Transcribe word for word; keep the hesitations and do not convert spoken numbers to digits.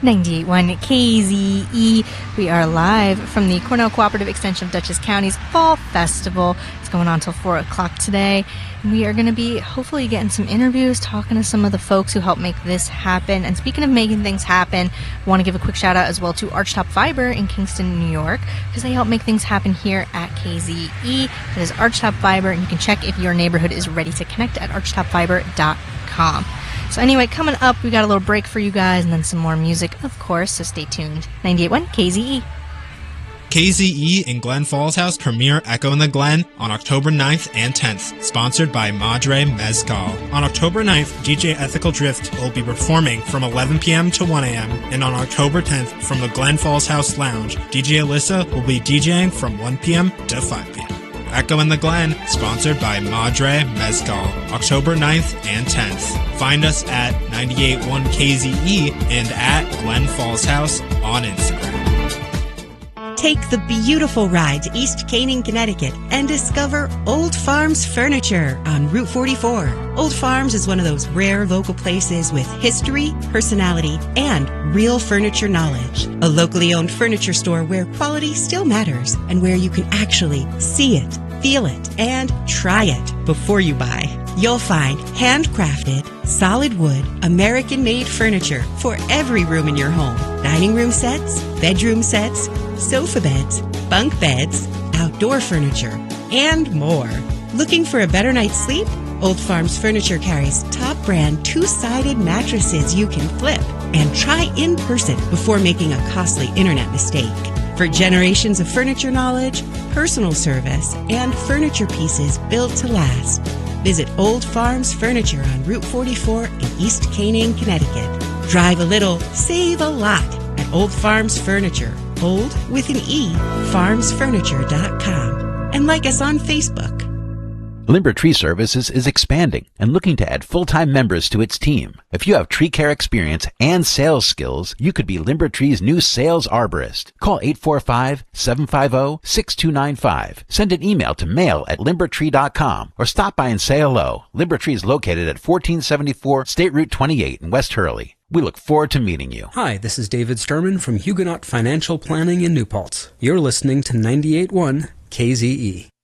ninety-eight point one K Z E. We are live from the Cornell Cooperative Extension of Dutchess County's Fall Festival. It's going on till four o'clock today. And we are going to be hopefully getting some interviews, talking to some of the folks who help make this happen. And speaking of making things happen, I want to give a quick shout out as well to Archtop Fiber in Kingston, New York, because they help make things happen here at K Z E. That is Archtop Fiber, and you can check if your neighborhood is ready to connect at archtop fiber dot com. So anyway, coming up, we got a little break for you guys and then some more music, of course, so stay tuned. ninety-eight point one K Z E. K Z E in Glen Falls House premiere Echo in the Glen on October ninth and tenth, sponsored by Madre Mezcal. On October ninth, D J Ethical Drift will be performing from eleven p.m. to one a.m., and on October tenth, from the Glen Falls House Lounge, D J Alyssa will be DJing from one p.m. to five p.m. Echo in the Glen, sponsored by Madre Mezcal, October ninth and tenth. Find us at ninety-eight point one K Z E and at Glen Falls House on Instagram. Take the beautiful ride to East Canaan, Connecticut, and discover Old Farms Furniture on Route forty-four. Old Farms is one of those rare local places with history, personality, and real furniture knowledge. A locally owned furniture store where quality still matters and where you can actually see it, feel it, and try it before you buy. You'll find handcrafted, solid wood, American-made furniture for every room in your home. Dining room sets, bedroom sets, sofa beds, bunk beds, outdoor furniture, and more. Looking for a better night's sleep? Old Farms Furniture carries top brand two-sided mattresses you can flip and try in person before making a costly internet mistake. For generations of furniture knowledge, personal service, and furniture pieces built to last, visit Old Farms Furniture on Route forty-four in East Canaan, Connecticut. Drive a little, save a lot at Old Farms Furniture. Old with an E, farms furniture dot com. And like us on Facebook. Limber Tree Services is expanding and looking to add full-time members to its team. If you have tree care experience and sales skills, you could be Limber Tree's new sales arborist. Call eight four five, seven five zero, six two nine five. Send an email to mail at limber tree dot com or stop by and say hello. Limber Tree is located at fourteen seventy-four State Route twenty-eight in West Hurley. We look forward to meeting you. Hi, this is David Sturman from Huguenot Financial Planning in New Paltz. You're listening to ninety-eight point one K Z E.